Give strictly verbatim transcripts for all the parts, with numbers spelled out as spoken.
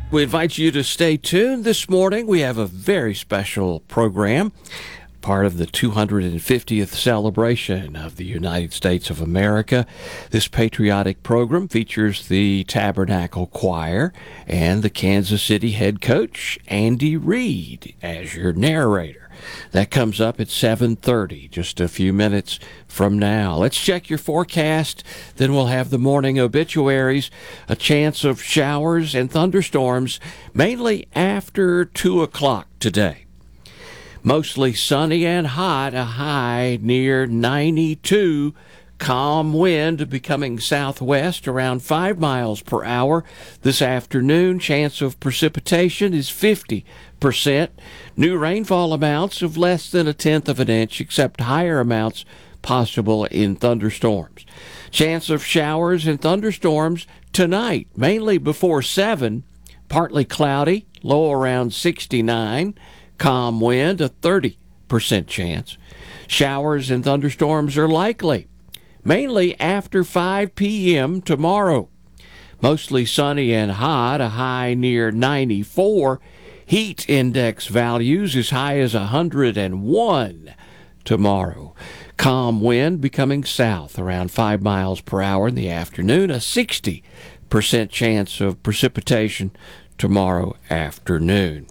We invite you to stay tuned this morning. We have a very special program, part of the two hundred fiftieth celebration of the United States of America. This patriotic program features the Tabernacle Choir and the Kansas City head coach, Andy Reid, as your narrator. That comes up at seven thirty, just a few minutes from now. Let's check your forecast, then we'll have the morning obituaries, a chance of showers and thunderstorms, mainly after two o'clock today. Mostly sunny and hot, a high near ninety-two. Calm wind becoming southwest around five miles per hour this afternoon. Chance of precipitation is fifty percent. New rainfall amounts of less than a tenth of an inch, except higher amounts possible in thunderstorms. Chance of showers and thunderstorms tonight, mainly before seven. Partly cloudy, low around sixty-nine. Calm wind, a thirty percent chance. Showers and thunderstorms are likely, mainly after five p.m. tomorrow. Mostly sunny and hot, a high near ninety-four. Heat index values as high as one hundred one tomorrow. Calm wind becoming south around five miles per hour in the afternoon. A sixty percent chance of precipitation tomorrow afternoon.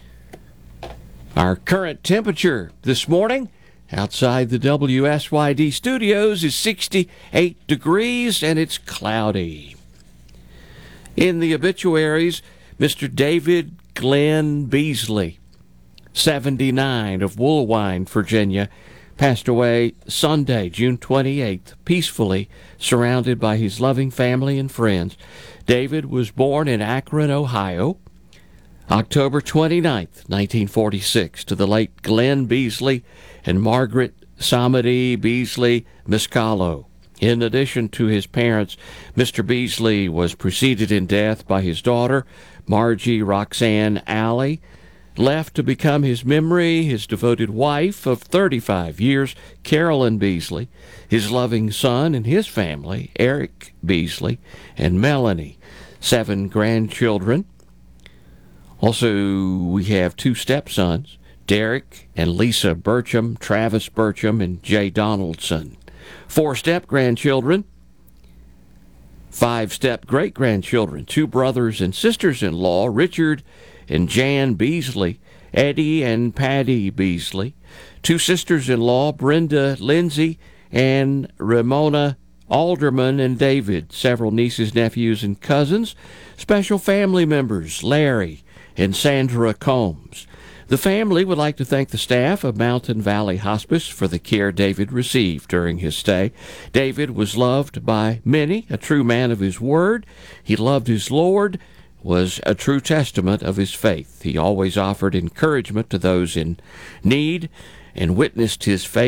Our current temperature this morning outside the W S Y D studios is sixty-eight degrees, and it's cloudy. In the obituaries, Mister David Glenn Beasley, seventy-nine, of Woolwine, Virginia, passed away Sunday, June twenty-eighth, peacefully surrounded by his loving family and friends. David was born in Akron, Ohio, October twenty-ninth, nineteen forty-six, to the late Glenn Beasley and Margaret Samadi Beasley Miscalo. In addition to his parents, Mister Beasley was preceded in death by his daughter, Margie Roxanne Alley, left to become his memory, his devoted wife of thirty-five years, Carolyn Beasley, his loving son and his family, Eric Beasley and Melanie, seven grandchildren. Also, we have two stepsons, Derek and Lisa Burcham, Travis Burcham, and Jay Donaldson. Four step-grandchildren, five step-great-grandchildren, two brothers and sisters-in-law, Richard and Jan Beasley, Eddie and Patty Beasley, two sisters-in-law, Brenda Lindsay and Ramona Alderman and David, several nieces, nephews, and cousins, special family members, Larry and Sandra Combs. The family would like to thank the staff of Mountain Valley Hospice for the care David received during his stay. David was loved by many, a true man of his word. He loved his Lord, was a true testament of his faith. He always offered encouragement to those in need and witnessed his faith